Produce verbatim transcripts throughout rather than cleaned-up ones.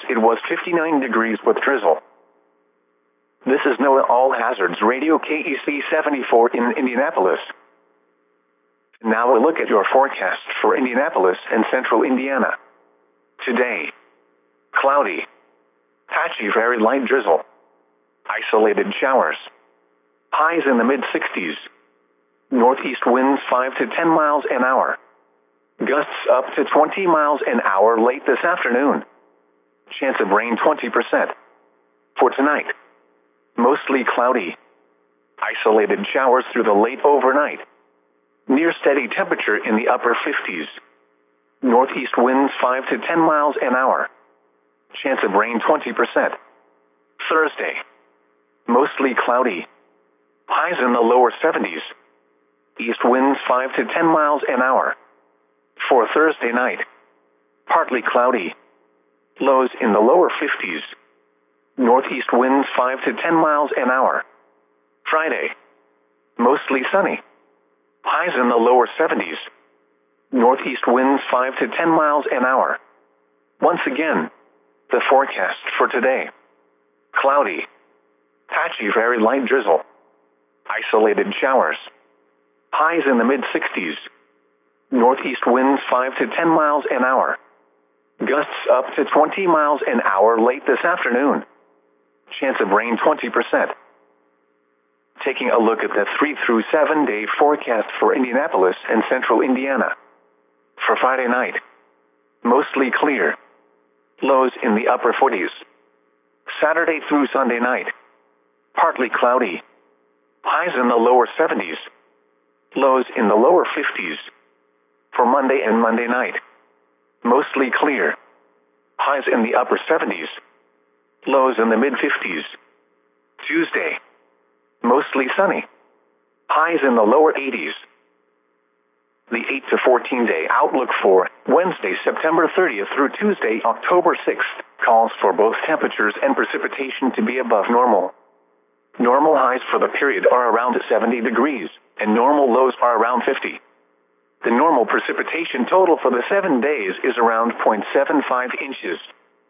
it was fifty-nine degrees with drizzle. This is NOAA All Hazards Radio K E C seventy-four in Indianapolis. Now a look at your forecast for Indianapolis and central Indiana. Today, cloudy, patchy very light drizzle, isolated showers, highs in the mid sixties, northeast winds five to ten miles an hour, gusts up to twenty miles an hour late this afternoon, chance of rain twenty percent. For tonight, mostly cloudy, isolated showers through the late overnight, near steady temperature in the upper fifties, northeast winds five to ten miles an hour, chance of rain twenty percent. Thursday, mostly cloudy, highs in the lower seventies, east winds five to ten miles an hour. For Thursday night, partly cloudy, lows in the lower fifties, northeast winds five to ten miles an hour. Friday, mostly sunny, highs in the lower seventies, northeast winds five to ten miles an hour. Once again, the forecast for today: cloudy, patchy very light drizzle, isolated showers, highs in the mid sixties, northeast winds five to ten miles an hour, gusts up to twenty miles an hour late this afternoon, chance of rain twenty percent. Taking a look at the three through seven day forecast for Indianapolis and central Indiana. For Friday night, mostly clear, lows in the upper forties. Saturday through Sunday night, partly cloudy, highs in the lower seventies, lows in the lower fifties. For Monday and Monday night, mostly clear, highs in the upper seventies, lows in the mid fifties. Tuesday, mostly sunny, highs in the lower eighties. The eight to fourteen day outlook for Wednesday, September thirtieth through Tuesday, October sixth, calls for both temperatures and precipitation to be above normal. Normal highs for the period are around seventy degrees, and normal lows are around fifty. The normal precipitation total for the seven days is around zero point seven five inches.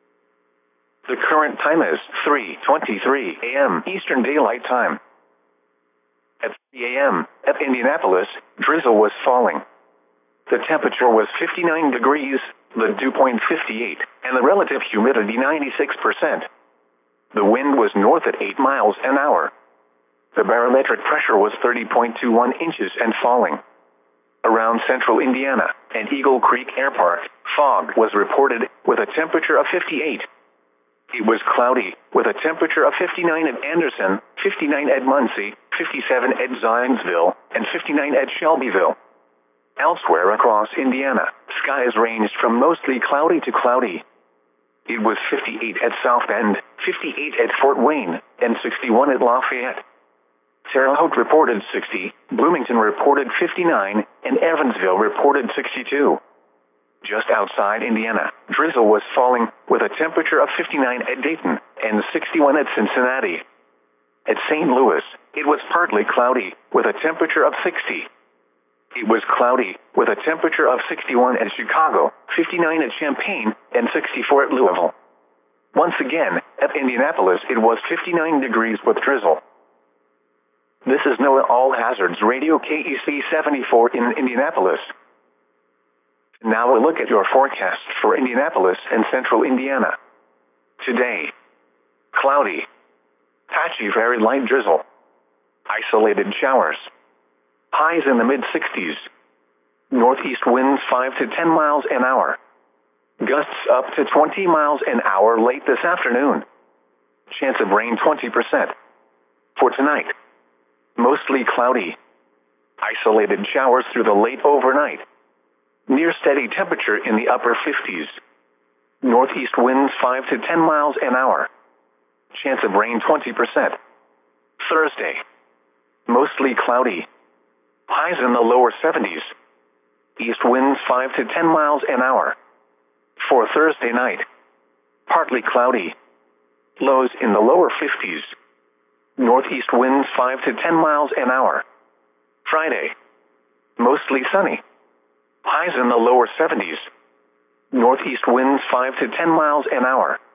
The current time is three twenty-three a m Eastern Daylight Time. At three a m at Indianapolis, drizzle was falling. The temperature was fifty-nine degrees, the dew point fifty-eight, and the relative humidity ninety-six percent. The wind was north at eight miles an hour. The barometric pressure was thirty point two one inches and falling. Around central Indiana and Eagle Creek Air Park, fog was reported with a temperature of fifty-eight. It was cloudy, with a temperature of fifty-nine at Anderson, fifty-nine at Muncie, fifty-seven at Zionsville, and fifty-nine at Shelbyville. Elsewhere across Indiana, skies ranged from mostly cloudy to cloudy. It was fifty-eight at South Bend, fifty-eight at Fort Wayne, and sixty-one at Lafayette. Terre Haute reported sixty, Bloomington reported fifty-nine, and Evansville reported sixty-two. Just outside Indiana, drizzle was falling, with a temperature of fifty-nine at Dayton and sixty-one at Cincinnati. At Saint Louis, it was partly cloudy, with a temperature of sixty. It was cloudy, with a temperature of sixty-one at Chicago, fifty-nine at Champaign, and sixty-four at Louisville. Once again, at Indianapolis it was fifty-nine degrees with drizzle. This is NOAA All Hazards Radio K E C seventy-four in Indianapolis. Now a look at your forecast for Indianapolis and central Indiana. Today, cloudy, patchy very light drizzle, isolated showers, highs in the mid sixties, northeast winds five to ten miles an hour, gusts up to twenty miles an hour late this afternoon, chance of rain twenty percent. For tonight, mostly cloudy, isolated showers through the late overnight, near steady temperature in the upper fifties, northeast winds five to ten miles an hour, chance of rain twenty percent. Thursday, mostly cloudy, highs in the lower seventies, east winds five to ten miles an hour. For Thursday night, partly cloudy, lows in the lower fifties, northeast winds five to ten miles an hour. Friday, mostly sunny, highs in the lower seventies, northeast winds five to ten miles an hour.